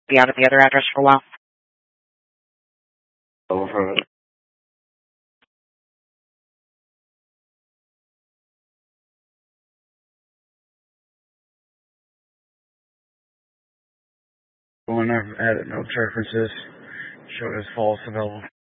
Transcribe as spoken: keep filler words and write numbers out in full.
be out at the other address for a while? Over. When I've added no preferences, show it as false available.